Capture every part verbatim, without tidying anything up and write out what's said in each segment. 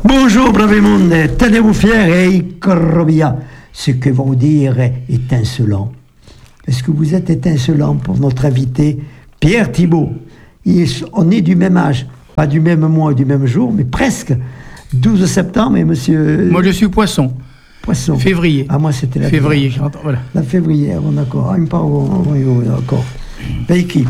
Bonjour, brave monde, tenez-vous fiers et icrobia, ce que vous dire étincelant. Est-ce que vous êtes étincelant pour notre invité Pierre Thibault? On est du même âge, pas du même mois, du même jour, mais presque. douze septembre, et monsieur... Moi, je suis poisson. Poisson. Février. Ah, moi, c'était la... Février, voilà. La février, bon, d'accord. Ah, il me parle, oui, d'accord. Ben, qui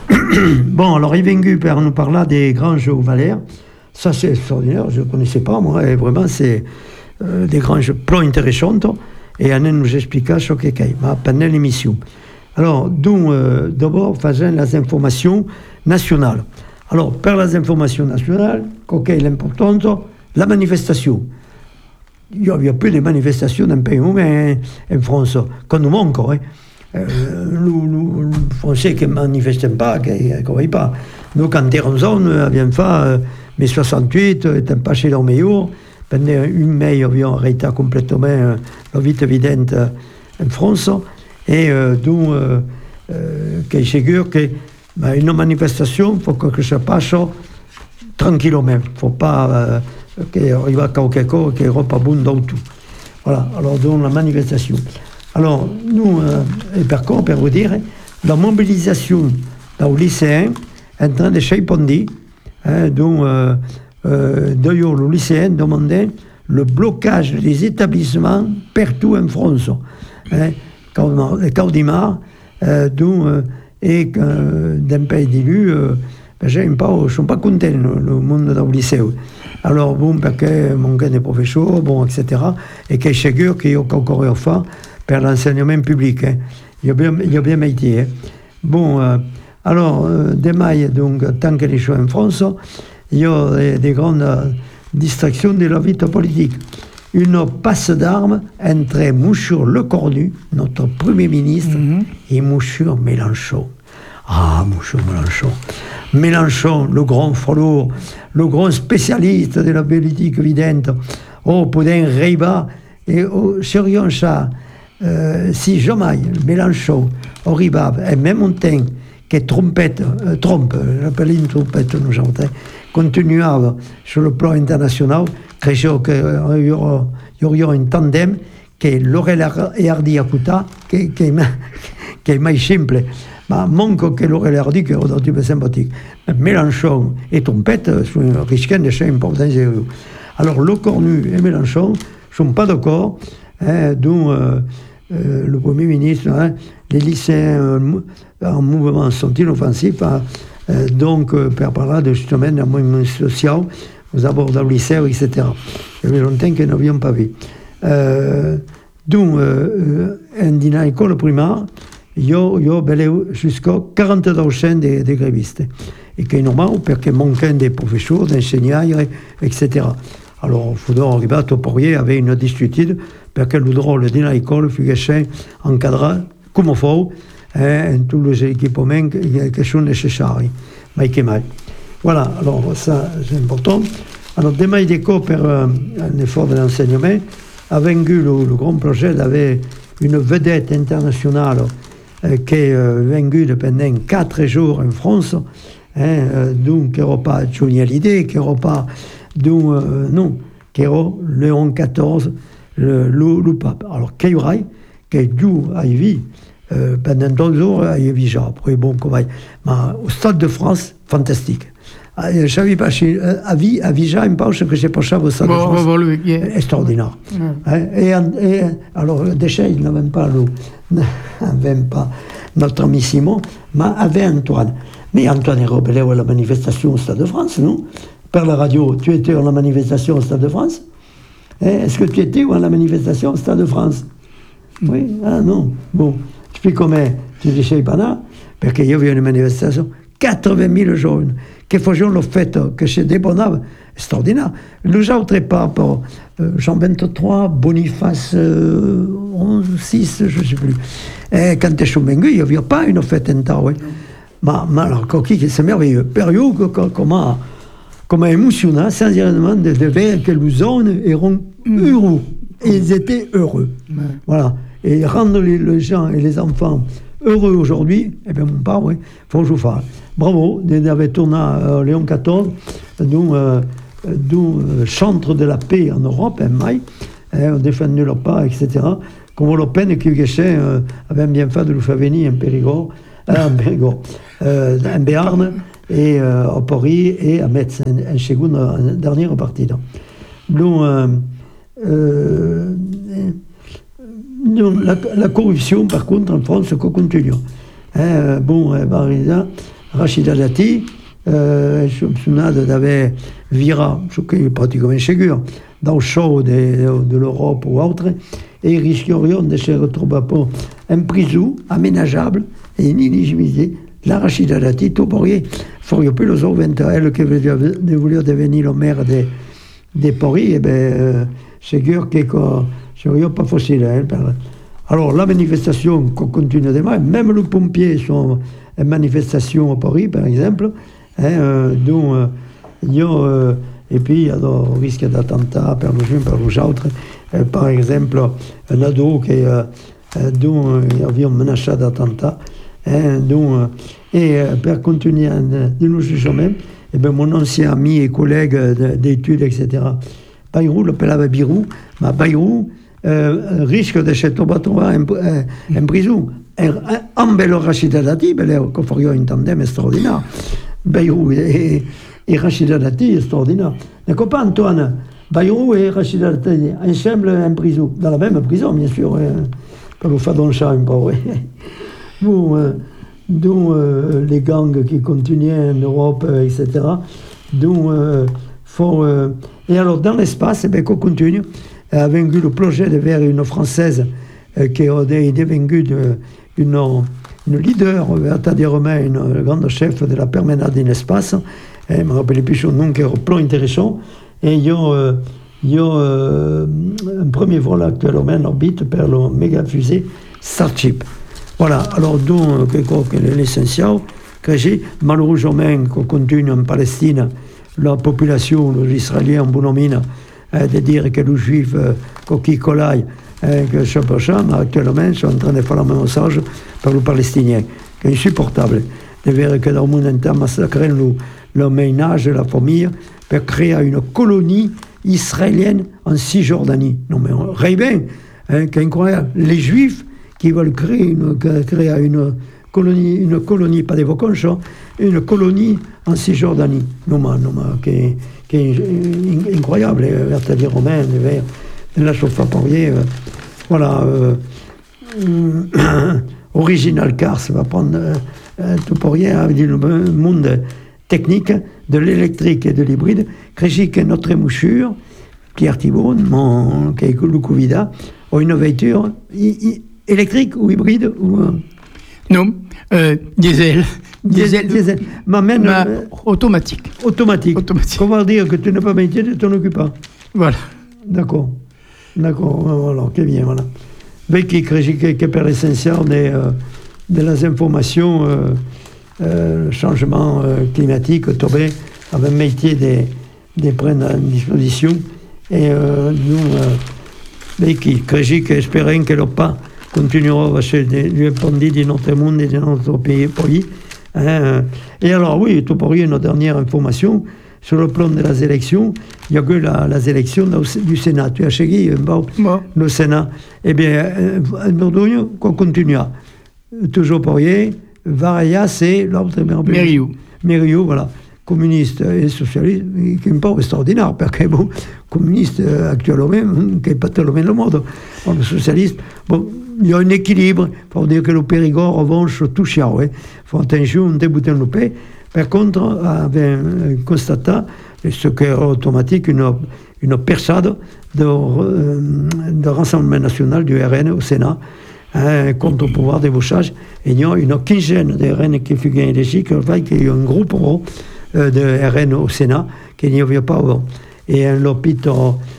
Bon, alors, il est venu pour nous parler des granges au Valais. Ça, c'est extraordinaire, je ne connaissais pas, moi, et vraiment, c'est euh, des granges plutôt intéressantes, et Anne nous expliqua ce qu'est pendant l'émission. Alors, donc, euh, d'abord, faisons les informations nationales. Alors, pour les informations nationales, qu'est l'importante, la manifestation. Il n'y a, a plus de manifestations dans le pays humain, en France, qu'on nous manque, hein. Euh, nous, nous, les Français qui ne manifestent pas, qui ne croient pas. Nous, quand on est en zone, avions fait, euh, mai soixante-huit, étant pas chez leur meilleur, pendant une mai, avions arrêté complètement euh, la vie évidente euh, en France, et euh, donc, euh, euh, qu'il est sûr que bah, une manifestation, il faut que ça passe tranquillement. Il ne faut pas euh, qu'il arrive à quelque chose qui n'est pas bon dans tout. Voilà, alors donc la manifestation. Alors, nous, euh, et par contre, pour vous dire, la mobilisation dans les lycéens est en train de s'épandir. Hein, donc, euh, euh, d'ailleurs, les lycéens demandaient le blocage des établissements partout en France. Hein, Caudimar, euh, donc, euh, et euh, d'un pays d'élu, euh, ben, je ne sont pas contents, le, le monde dans le lycée. Alors, bon, parce que manque des professeurs, bon, et cetera. Et qu'il est sûr qu'il y a encore à faire pour l'enseignement public. Hein. Il y a bien, il y a bien métier. Hein. Bon, euh, alors, euh, demain, donc, tant que les choses en France, il y a des, des grandes euh, distractions de la vie politique. Une passe d'armes entre Mouchure Lecornu, notre Premier ministre, mm-hmm. et Mouchure Mélenchon. Ah, Mouchure Mélenchon. Mélenchon, le grand froleur, le grand spécialiste de la politique évidente. Oh, Poudin Reiba, et oh, serions ça, euh, si jamais Mélenchon, Oriba, et même un temps que trompette, euh, trompe, j'appelle une trompette, nous chantons, continuava sur le plan international, je crois qu'il y aura, y aura un tandem qui Laurel et Hardy Akuta, qui, qui, qui est plus simple. Mais manque que Laurel et Hardy, qui est aujourd'hui plus sympathique. Mélenchon et Trompette sont risqués de faire important. Alors, Lecornu et Mélenchon ne sont pas d'accord, hein, dont euh, euh, le Premier ministre, hein, les lycéens euh, en mouvement sont inoffensifs, hein, euh, donc, euh, pour parler de justement d'un mouvement social, aux abords dans le lycée, et cetera. Il y avait longtemps que nous n'avions pas vu. Euh, donc, euh, en dîner à l'école primaire, il y a, il y a jusqu'à quarante pour cent des, des grévistes. Et qui est normal, parce qu'il manque des professeurs, d'enseignants, et cetera. Alors, il faudra arriver à Toporier avec une dispute, parce que le droit de dîner à l'école fut encadré comme il faut, hein, en tous les équipements qui sont nécessaires. Mais qui mal. Voilà, alors ça c'est important. Alors, demain, Déco, pour euh, un effort de l'enseignement, a vaincu le, le grand projet d'avoir une vedette internationale euh, qui est euh, vaincue pendant quatre jours en France, hein, euh, donc qui n'aura pas Johnny Hallyday, qui n'aura pas, donc, euh, non, qui aura Léon quatorze, le, le, le pape. Alors, qui aura, qui est dû à Ivy, euh, pendant deux jours à Ivy, après, bon, comment, mais au Stade de France, fantastique. Je savais pas, à Vija, il me parle que j'ai pas ça au Stade de France. Bon, bon, yeah. Extraordinaire. Mm. Hein, et, et, alors, le déchet, il n'avait pas, pas notre ami Simon, mais avait Antoine. Mais Antoine est rebellé à la manifestation au Stade de France, non? Par la radio, tu étais à la manifestation au Stade de France? Eh, est-ce que tu étais à la manifestation au Stade de France? Mm. Oui? Ah non. Bon, je sais comment tu dis pas là, parce qu'il y avait une manifestation, quatre-vingt mille jeunes qui faisaient le fait que c'est des bonhommes extraordinaires. Le genre par rapport euh, Jean vingt-trois, Boniface euh, onze, six, je ne sais plus. Et quand tu es au Mengu, il n'y avait pas une fête en temps. Oui. Mais, mais alors, c'est merveilleux. Période, comment, comment émotionnant, sincèrement, de, de voir que les jeunes étaient heureux. Et ils étaient heureux. Ouais. Voilà. Et rendre les, les gens et les enfants heureux aujourd'hui, eh bien, mon père, oui, il faut que je fasse. Bravo, il avait tourné à Léon quatorze, donc, euh, d'où chantre de la paix en Europe, un mai, on défendu leur pas, et cetera. Comme le peine qui gâchait avait bien fait de nous faire venir en Périgord, euh, en Périgord, euh, en Béarn, et euh, au Pori et à Metz, en, en seconde, en dernière partie. Donc, euh, euh, donc la, la corruption, par contre, en France, continue. Hein, bon, eh, par exemple, Rachida Dati, euh, soupçonnée d'avoir viré, ce qui est pratiquement sûr, dans le show de, de l'Europe ou autre, et risquerions de se retrouver en prison aménageable et inéligibilité. La Rachida Dati, tout pourriez, ferait plus les autres vingt ans, elle qui voulait devenir le maire des de Paris, eh bien, euh, c'est sûr que ce serait pas facile. Hein, per... Alors, la manifestation continue demain, même les pompiers sont en manifestation à Paris, par exemple, hein, euh, dont, euh, y a, euh, et puis il y a des risques d'attentat par les uns, par les autres. Euh, par exemple, un ado qui, euh, dont euh, il y avait un menacé d'attentat, hein, dont, euh, et euh, pour continuer de nous juger même, eh bien, mon ancien ami et collègue d'études, et cetera, Bayrou, l'appelait Birou, mais Bayrou euh, risque de se trouver en, en prison. En bel Rachida Dati, qu'on ferait un tandem extraordinaire. Bayrou et, et Rachida Dati, extraordinaire. Ne comprends pas, Antoine? Bayrou et Rachida Dati, ensemble en prison, dans la même prison, bien sûr, hein, pour nous faire dans le chat un peu. Ouais. Bon, euh, dont euh, les gangs qui continuaient en Europe, euh, et cetera. Dont euh, font, euh, et alors, dans l'espace, eh bien, qu'on continue, a vaincu le projet de vers une Française euh, qui est devenue de, une, une leader, c'est-à-dire une, une grande chef de la permanence de l'espace. Je ne me rappelle plus son nom, qui est un plan intéressant. Et il y a, euh, il y a euh, un premier vol actuellement en orbite par le méga fusée Starship. Voilà, alors donc, l'essentiel, que j'ai, malheureusement, qu'on continue en Palestine, la population, les Israéliens, bonhomine, euh, de dire que les Juifs, euh, qui collent, euh, que ce prochain, mais actuellement, sont en train de faire le même message pour les Palestiniens, qui est insupportable, de voir que dans le monde entier, massacrer le, le ménage, la famille, pour créer une colonie israélienne en Cisjordanie. Non, mais on rêve, hein, c'est incroyable. Les Juifs, qui veulent créer une, créer une colonie, une colonie, pas des vacances, une colonie en Cisjordanie. Non, non, qui, est, qui est incroyable, c'est-à-dire romain, de la chauffe à Poirier. Voilà. Euh, Original Cars va prendre euh, tout Poirier, hein, le monde technique de l'électrique et de l'hybride. Crégique est notre mouchure, Pierre Thibault, mon, qui est le Covida, ou une voiture. I, I, électrique ou hybride ou euh... Non, euh, diesel. Diesel. Diesel. M'amène, Ma, euh, automatique. Automatique. Automatique. Comment dire que tu n'es pas métier, tu t'en occupes pas. Voilà. D'accord. D'accord. Voilà, c'est bien, voilà. Mais qui est pour l'essentiel des, euh, de les informations, euh, euh, changement euh, climatique, tombé, avec un métier de, de prendre en disposition. Et euh, nous, euh, mais qui, qui espérons que le pas continuera à se répandre de notre monde et de notre pays. Hein. Et alors, oui, tout pour une dernière information, sur le plan de les élections, il y a que la, les élections du Sénat. Tu as chéri, bon, le Sénat. Eh bien, en Dordogne, qu'on continue. Toujours pour rien, Varaya, c'est l'autre. Mériou. Mériou, voilà. Communiste et socialiste, qui est un peu extraordinaire, parce que bon, communiste actuellement, qui n'est pas tellement le monde. Bon, le socialiste, bon, il y a un équilibre. Il faut dire que le Périgord, en revanche, tout chiant. Il faut attention, débouter le pays. Par contre, avait constaté, ce qui est automatique, une, une perçade de, de Rassemblement national du R N au Sénat, hein, contre le pouvoir débauchage. Et il y a une quinzaine de R N qui fut gagné ici, qui y a un groupe euh, de R N au Sénat, qui n'y avait pas avant. Et un l'hôpital,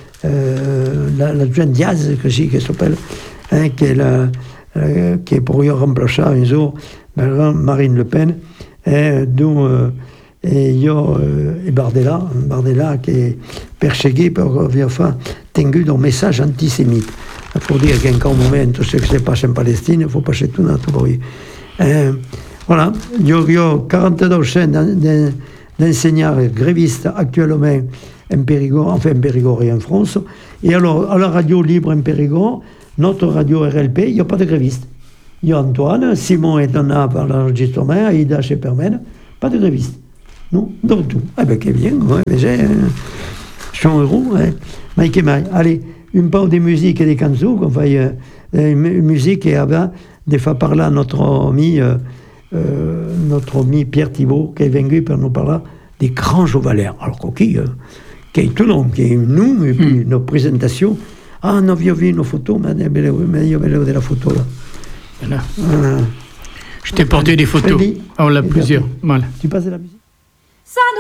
euh, la, la jeune Diaz, que j'ai, qui s'appelle, hein, qui, est la, euh, qui est pour y remplacer un jour Marine Le Pen, et dont euh, il y a euh, et Bardella, Bardella qui est perségué pour avoir fait tengu d'un message antisémite. Il faut dire qu'en un moment, tout ce qui se passe en Palestine, il faut passer tout dans tout bruit. Euh, voilà, il y a quarante-deux chaînes d'enseignants grévistes actuellement en Périgord, enfin en Périgord et en France. Et alors, à la radio libre en Périgord, notre radio R L P, il n'y a pas de grévistes. Il y a Antoine, Simon est en a par l'enregistrement, Aïda chez Permen, pas de grévistes. Non, donc tout. Ah ben, qu'est bien, ouais, mais j'ai... Je suis heureux, hein. Mike et Mike. Allez, une part des musiques et des canzons, qu'on fasse euh, une musique et avant, des fois par là, notre ami, euh, euh, notre ami Pierre Thibault, qui est venu pour nous parler des grands Jovalères. Alors, qui, euh, qui est tout le monde, qui est nous, et puis mm. nos présentations. Ah, nous avions vu nos photos, mais il y avait de la photo là. Voilà. Voilà. Je t'ai porté des photos. On l'a plusieurs. Voilà. Tu passes de la musique? Ça